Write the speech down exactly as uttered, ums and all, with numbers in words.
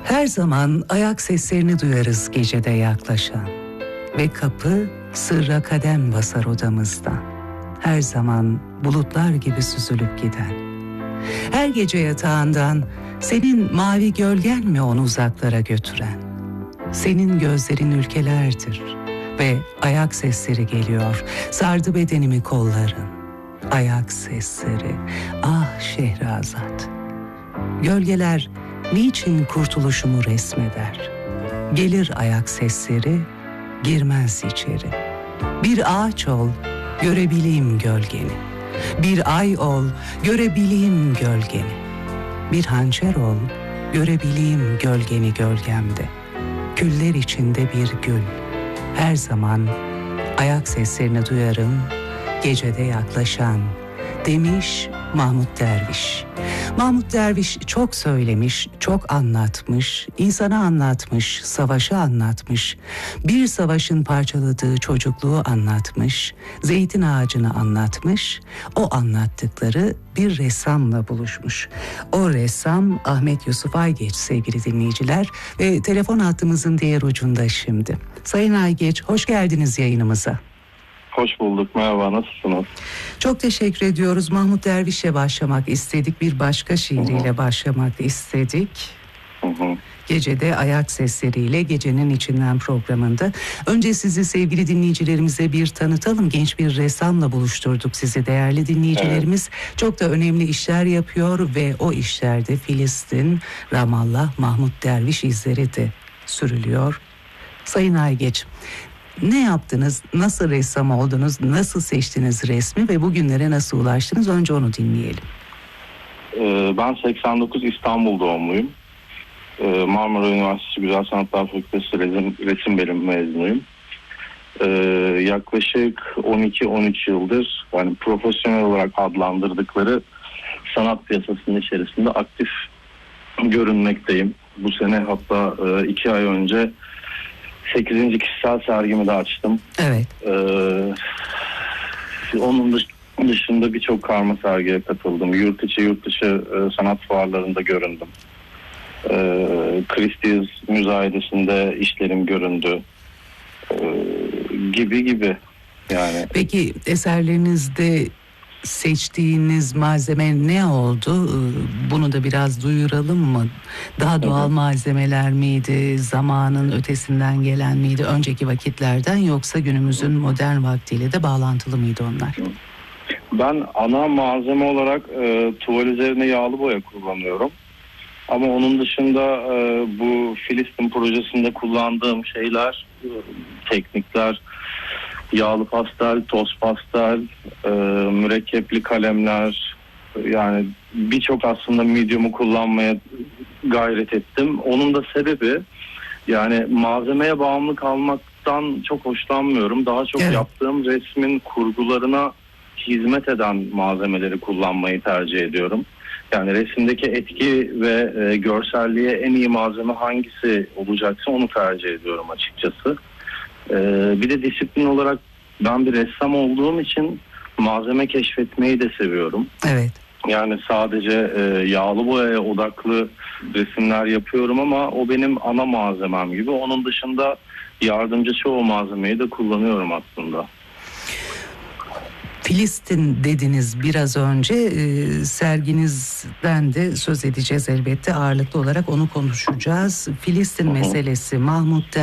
Her zaman ayak seslerini duyarız gecede yaklaşan ve kapı sırra kadem basar odamızdan. Her zaman bulutlar gibi süzülüp giden. Her gece yatağından senin mavi gölgen mi onu uzaklara götüren? Senin gözlerin ülkelerdir ve ayak sesleri geliyor. Sardı bedenimi kolların. Ayak sesleri, ah Şehrazat. Gölgeler niçin kurtuluşumu resmeder? Gelir ayak sesleri, girmez içeri. Bir ağaç ol, görebileyim gölgeni. Bir ay ol, görebileyim gölgeni. Bir hançer ol, görebileyim gölgeni gölgemde. Güller içinde bir gül. Her zaman ayak seslerini duyarım, gecede yaklaşan, demiş Mahmut Derviş. Mahmut Derviş çok söylemiş, çok anlatmış, insana anlatmış, savaşı anlatmış, bir savaşın parçaladığı çocukluğu anlatmış, zeytin ağacını anlatmış, o anlattıkları bir ressamla buluşmuş. O ressam Ahmet Yusuf Aygeç sevgili dinleyiciler ve telefon hattımızın diğer ucunda şimdi. Sayın Aygeç, hoş geldiniz yayınımıza. Hoş bulduk. Merhaba. Nasılsınız? Çok teşekkür ediyoruz. Mahmut Derviş'le başlamak istedik. Bir başka şiiriyle Hı-hı. başlamak istedik. Hı-hı. Gecede ayak sesleriyle Gecenin İçinden programında. Önce sizi sevgili dinleyicilerimize bir tanıtalım. Genç bir ressamla buluşturduk sizi değerli dinleyicilerimiz. Evet. Çok da önemli işler yapıyor ve o işlerde Filistin, Ramallah, Mahmut Derviş izleri de sürülüyor. Sayın Aygeç, ne yaptınız? Nasıl ressam oldunuz? Nasıl seçtiniz resmi ve bugünlere nasıl ulaştınız? Önce onu dinleyelim. Ee, ben seksen dokuz İstanbul doğumluyum. Ee, Marmara Üniversitesi Güzel Sanatlar Fakültesi resim, resim bölümü mezunuyum. Ee, yaklaşık on iki on üç yıldır yani profesyonel olarak adlandırdıkları sanat piyasasının içerisinde aktif görünmekteyim. Bu sene hatta e, iki ay önce sekizinci kişisel sergimi de açtım. Evet. Ee, onun dışında birçok karma sergiye katıldım. Yurt içi yurt dışı e, sanat fuarlarında göründüm. Ee, Christie's müzayedesinde işlerim göründü. Ee, gibi gibi yani. Peki eserlerinizde seçtiğiniz malzeme ne oldu? Bunu da biraz duyuralım mı? Daha doğal evet. malzemeler miydi? Zamanın ötesinden gelen miydi? Önceki vakitlerden yoksa günümüzün modern vaktiyle de bağlantılı mıydı onlar? Ben ana malzeme olarak e, tuval üzerine yağlı boya kullanıyorum. Ama onun dışında e, bu Filistin projesinde kullandığım şeyler, e, teknikler, yağlı pastel, toz pastel, e, mürekkepli kalemler, yani birçok aslında medium'u kullanmaya gayret ettim. Onun da sebebi yani malzemeye bağımlı kalmaktan çok hoşlanmıyorum. Daha çok evet. yaptığım resmin kurgularına hizmet eden malzemeleri kullanmayı tercih ediyorum. Yani resimdeki etki ve e, görselliğe en iyi malzeme hangisi olacaksa onu tercih ediyorum açıkçası. E, bir de disiplin olarak ben bir ressam olduğum için malzeme keşfetmeyi de seviyorum. Evet. Yani sadece e, yağlı boyaya odaklı resimler yapıyorum ama o benim ana malzemem gibi. Onun dışında yardımcı çoğu malzemeyi de kullanıyorum aslında. Filistin dediniz biraz önce, e, serginizden de söz edeceğiz elbette, ağırlıklı olarak onu konuşacağız. Filistin Hı-hı. meselesi, Mahmut